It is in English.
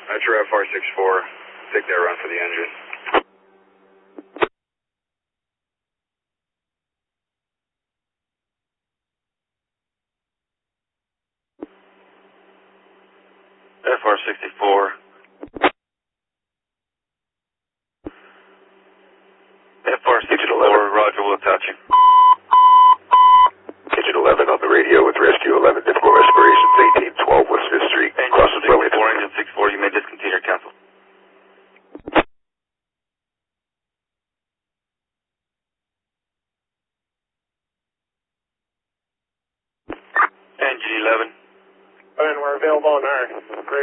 Metro FR64, take that run for the engine. FR64. FR64, Roger, we'll touch you. Engine 11 on the radio with Rescue 11, difficult respirations, 1812 West 5th Street. Engine 64, engine 64, you may discontinue or cancel. Engine 11. And we're available on our